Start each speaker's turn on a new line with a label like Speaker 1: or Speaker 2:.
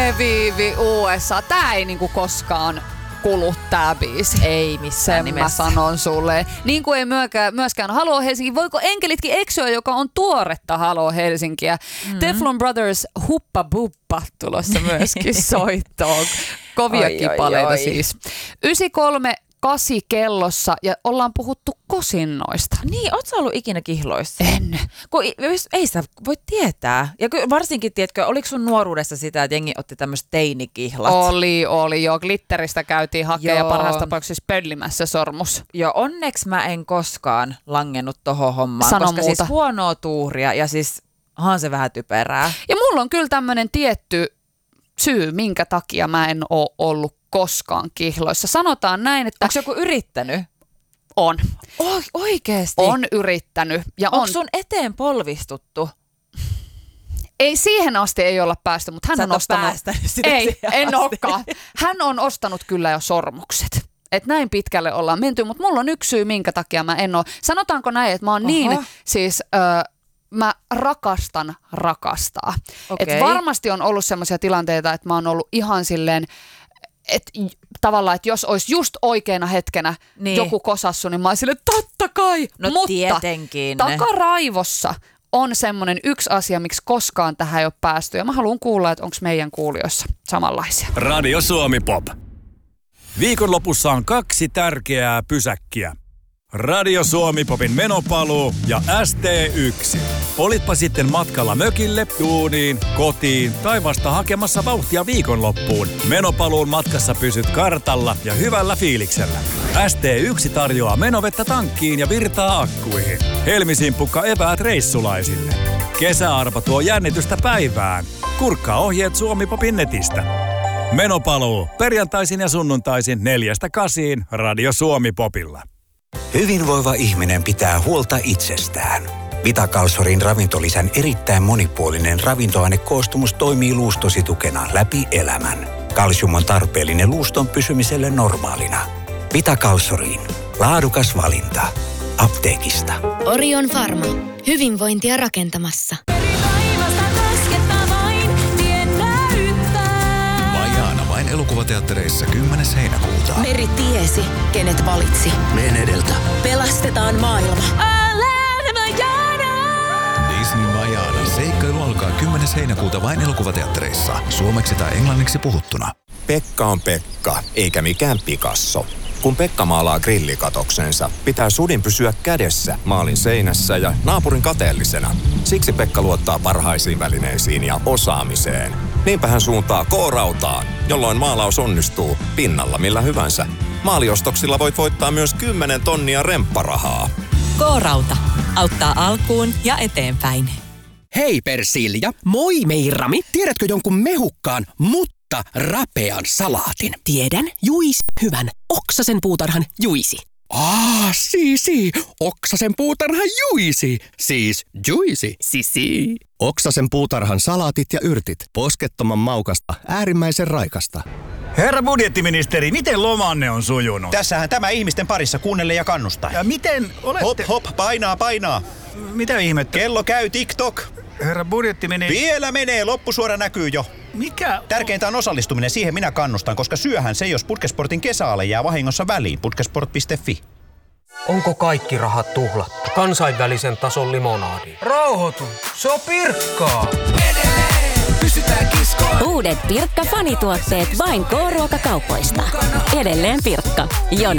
Speaker 1: Viivi USA. Tää ei niinku koskaan kulu tää biisi.
Speaker 2: Ei missään
Speaker 1: Sen
Speaker 2: nimessä.
Speaker 1: mä sanon sulle. Niin kuin ei myöskään Halo Helsinki. Voiko enkelitkin eksyä, joka on tuoretta Halo Helsinkiä? Teflon Brothers Huppa Buppa tulossa myöskin soittoon. Kovia kipaleita siis. 93 8 kellossa ja ollaan puhuttu kosinnoista.
Speaker 2: Niin, oot sä ollut ikinä kihloissa?
Speaker 1: En.
Speaker 2: Kun ei sä voi tietää. Ja varsinkin, tiedätkö, oliko sun nuoruudessa sitä, että jengi otti tämmöiset teinikihlat?
Speaker 1: Oli joo. Glitteristä käytiin hakemaan ja parhaassa tapauksessa pöllimässä sormus.
Speaker 2: Joo, onneksi mä en koskaan langennut tohon hommaan,
Speaker 1: Sano
Speaker 2: koska
Speaker 1: muuta.
Speaker 2: siis huonoa tuuria ja siis onhan se vähän typerää.
Speaker 1: Ja mulla on kyllä tämmönen tietty syy, minkä takia mä en oo ollut koskaan kihloissa. Sanotaan näin, että...
Speaker 2: Onko joku yrittänyt?
Speaker 1: On.
Speaker 2: Oikeesti?
Speaker 1: On yrittänyt. Ja
Speaker 2: Onko sun eteen polvistuttu?
Speaker 1: Ei siihen asti ei olla päästy, mutta hän
Speaker 2: Sä
Speaker 1: on
Speaker 2: et
Speaker 1: ostanut...
Speaker 2: päästänyt sitä
Speaker 1: Ei,
Speaker 2: siihen
Speaker 1: en
Speaker 2: asti.
Speaker 1: olekaan. Hän on ostanut kyllä jo sormukset. Et näin pitkälle ollaan menty, mutta mulla on yksi syy, minkä takia mä en ole. Sanotaanko näin, että mä oon niin siis... mä rakastan rakastaa.
Speaker 2: Okei.
Speaker 1: Et varmasti on ollut semmoisia tilanteita, että mä oon ollut ihan silleen, että tavallaan, että jos olisi just oikeana hetkenä joku kosassu, niin mä oon silleen, totta kai,
Speaker 2: No
Speaker 1: mutta
Speaker 2: tietenkin.
Speaker 1: takaraivossa on semmoinen yksi asia, miksi koskaan tähän ei ole päästy. Ja mä haluan kuulla, että onko meidän kuulijoissa samanlaisia.
Speaker 3: Radio Suomi Pop. Viikonlopussa on 2 tärkeää pysäkkiä. Radio Suomi Popin menopaluu ja ST1. Olitpa sitten matkalla mökille, duuniin, kotiin tai vasta hakemassa vauhtia viikonloppuun. Menopaluun matkassa pysyt kartalla ja hyvällä fiiliksellä. ST1 tarjoaa menovettä tankkiin ja virtaa akkuihin. Helmisimpukka eväät reissulaisille. Kesäarpa tuo jännitystä päivään. Kurkkaa ohjeet Suomi Popin netistä. Menopaluu perjantaisin ja sunnuntaisin 4-8 Radio Suomi Popilla.
Speaker 4: Hyvinvoiva ihminen pitää huolta itsestään. Vitakalsorin ravintolisän erittäin monipuolinen ravintoainekoostumus toimii luustosi tukena läpi elämän. Kalsium on tarpeellinen luuston pysymiselle normaalina. Vitakalsoriin. Laadukas valinta. Apteekista.
Speaker 5: Orion Pharma. Hyvinvointia rakentamassa.
Speaker 6: Vajaana vain elokuvateattereissa 10. heinäkuuta.
Speaker 5: Meri tiesi, kenet valitsi.
Speaker 6: Mene edeltä.
Speaker 5: Pelastetaan maailma.
Speaker 6: Disney Vajaana. Seikkailu alkaa 10. heinäkuuta vain elokuvateattereissa. Suomeksi tai englanniksi puhuttuna.
Speaker 7: Pekka on Pekka, eikä mikään Picasso. Kun Pekka maalaa grillikatoksensa, pitää sudin pysyä kädessä maalin seinässä ja naapurin kateellisena. Siksi Pekka luottaa parhaisiin välineisiin ja osaamiseen. Niinpä hän suuntaa K-rautaan, jolloin maalaus onnistuu pinnalla millä hyvänsä. Maaliostoksilla voit voittaa myös 10 tonnia rempparahaa.
Speaker 8: K-rauta. Auttaa alkuun ja eteenpäin.
Speaker 9: Hei Persilja. Moi Meirami. Tiedätkö jonkun mehukkaan, mutta rapean salaatin?
Speaker 8: Tiedän, Juisi hyvän. Oksasen puutarhan Juisi.
Speaker 9: Oksasen puutarhan Juisi. Siis Juisi.
Speaker 8: Sisi.
Speaker 10: Oksasen puutarhan salaatit ja yrtit. Poskettoman maukasta, äärimmäisen raikasta.
Speaker 3: Herra budjettiministeri, miten lomanne on sujunut?
Speaker 11: Tässähän tämä ihmisten parissa kuunnelle ja kannustaa.
Speaker 3: Ja miten olette...
Speaker 11: Hop, painaa.
Speaker 3: Mitä ihmettä?
Speaker 11: Kello käy TikTok.
Speaker 3: Herra budjettiministeri...
Speaker 11: Vielä menee, loppusuora näkyy jo.
Speaker 3: Mikä?
Speaker 11: Tärkeintä on osallistuminen, siihen minä kannustan, koska syöhän se, jos Putkesportin kesäale jää vahingossa väliin. Putkesport.fi.
Speaker 12: Onko kaikki rahat tuhlattu? Kansainvälisen tason limonaadi. Rauhoitu, se on Pirkkaa.
Speaker 6: Edelleen pysytään kiskoon.
Speaker 8: Uudet Pirkka-fanituotteet vain K-ruokakaupoista. Edelleen Pirkka.